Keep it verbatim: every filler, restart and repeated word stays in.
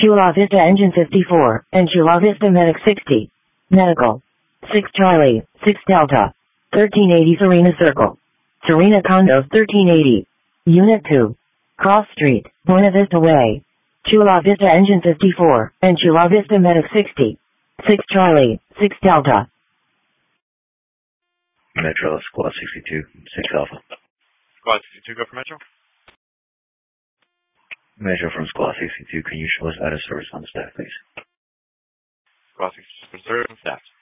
Chula Vista Engine fifty-four, and Chula Vista Medic sixty. Medical. six Charlie, six Delta. thirteen eighty Serena Circle. Serena Condos thirteen eighty. Unit two. Cross Street, Buena Vista Way. Chula Vista Engine fifty-four, and Chula Vista Medic sixty. six Charlie, six Delta. Metro, Squad sixty-two, six Alpha. Squad sixty-two, go for Metro. Metro from Squad sixty-two, can you show us out of service on the staff, please? Squad sixty-two, service on staff.